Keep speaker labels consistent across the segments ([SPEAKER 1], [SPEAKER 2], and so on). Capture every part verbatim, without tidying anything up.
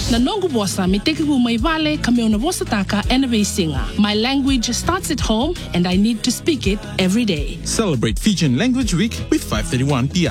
[SPEAKER 1] Na nongo bosa me teke ku mai vale ka me ona vosa taka ena singa. My language starts at home and I need to speak it every day.
[SPEAKER 2] Celebrate Fijian Language Week with five thirty-one P I.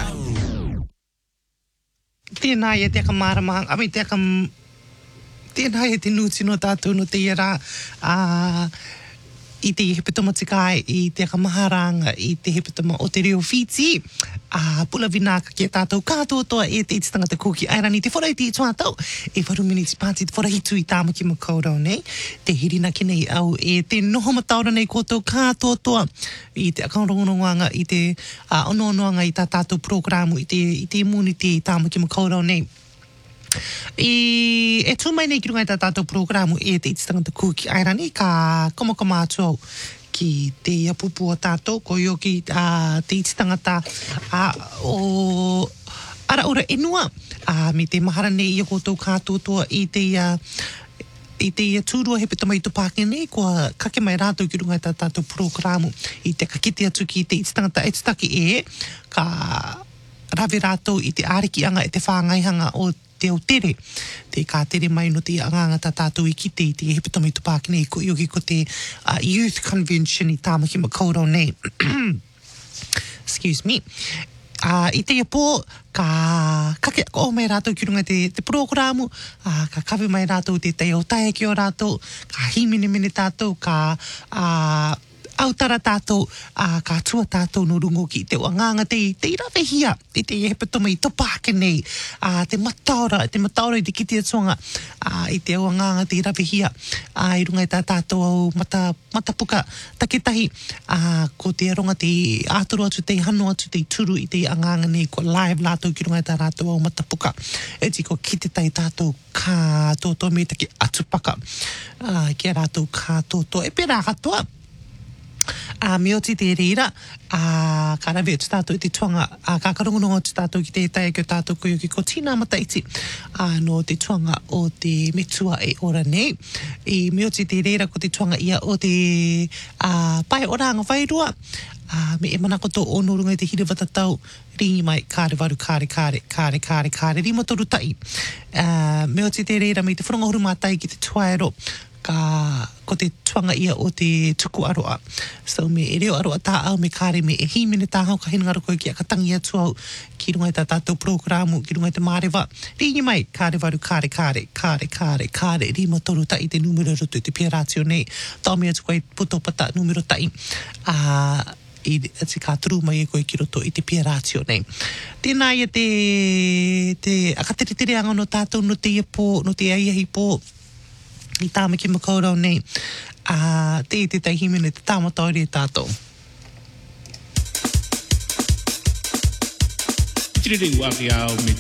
[SPEAKER 3] Tēnā e te kamaramang, ami te kam... Tēnā e te nūti no tātou no te ira uh, i te hepetoma tikai, i te kamaharanga, i te hepetoma o te reo Fiji. Uh, pula vinaka ki a tātou kātotoa e te iti tangata kōki airani te wharai te i tuatau. E wharu miniti pāti te wharahitu i tāmaki makaurau nei. Te hirina ki nei au e te noho mataura nei kōtou kātotoa. I te akarongononganga, i te uh, ono-onoanga i tā tātou programu, i te, i te immunity i tāmaki makaurau nei. I e tū mai nei ki runga i tā tātou programu e te iti tangata kōki airani ka komokoma atu au ki te iapupu o tātou, ko io ki uh, te iti tangata uh, o ara ora enua, uh, me te mahara nei i a kōtou kātotoa i te uh, i te ia tūrua he petama i tu Pākehā nei, kua kake mai rātou ki runga i tā tātou programu i te kakite atu ki te iti tangata e tutaki e, ka rawe rātou i te ārekianga e te whāngaihanga o te o tere, te kā tere mai no te anganga tā tātou i kite i te hepetama i tu Pākehā nei, ko ioki ko te uh, Youth Convention i tāmaki makaurau nei. Excuse me. Uh, I te pō, ka kake o mai rātou ki runga te, te programu, uh, ka kawe mai rātou te te o tae ki o rātou, ka himene mene tātou, ka uh, autara tātou, uh, ka tua tātou no rungo ki te wanganga te, te irawe hia, i te hepetoma i to Pākehā nei, uh, te mataura, te mataura i te kite atunga, uh, i te wanganga te irawe hia, uh, i runga i tā tātou au mata, matapuka taketahi, uh, ko te ronga te ātoro atu, te hano atu, te turu i te anganga nei, ko live lātou ki runga i tā tātou au matapuka, e ti ko kite tai tātou kā tōtō me take atupaka, uh, ki a rātou kā tōtō, e pērā katoa, Uh, me oti te reira, uh, ka rawe atu tātou i te tuanga, uh, ka karongononga atu tātou ki te tae ki o tātou koioki ko tīnā mataiti, uh, no te tuanga o te metua e ora nei. I me oti te reira ko te tuanga ia o te uh, pai oranga whairua, uh, me e manakoto o norunga i te hira watatau, ringi mai, kāre waru, kāre, kāre, kāre, kāre, kāre, rima toru tai. Uh, me oti te reira me te whorongahuru mātai ki te tuaero, ka ko te tuanga ia o te tuku aroa. So me e reo aroa tā au me kāre me e himene tā hau ka hinangaro koe ki a katangi atu au ki runga i tā tātou programu, ki runga i te mārewa. Ringi mai, kāre waru, kāre, kāre, kāre, kāre, kāre, rima toru tai te numero roto i te pia rātio nei. Tau me atu koe putopata numero tai. Uh, i te kāturu mai e koe ki roto i te pia rātio nei. Tēnā ia te, te akatere anga no tātou no te ia pō, no te aiahi pō, i tāmaki makaurau nei, uh, te te tai himene te tāmatauri e tātou.
[SPEAKER 4] Tiriri waki au me